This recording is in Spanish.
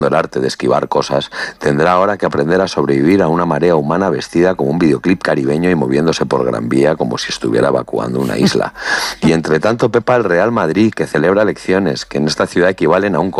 el arte de esquivar cosas, tendrá ahora que aprender a sobrevivir a una marea humana vestida como un videoclip caribeño y moviéndose por Gran Vía como si estuviera evacuando una isla. Y entre tanto, Pepa, el Real Madrid, que celebra elecciones, que en esta ciudad equivalen a un